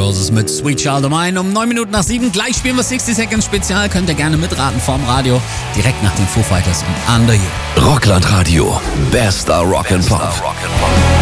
Roses mit Sweet Child of Mine um 9 Minuten nach 7. Gleich spielen wir 60 Seconds Spezial. Könnt ihr gerne mitraten vorm Radio. Direkt nach den Foo Fighters und Under You. Rockland Radio. Bester Rock'n'Pop.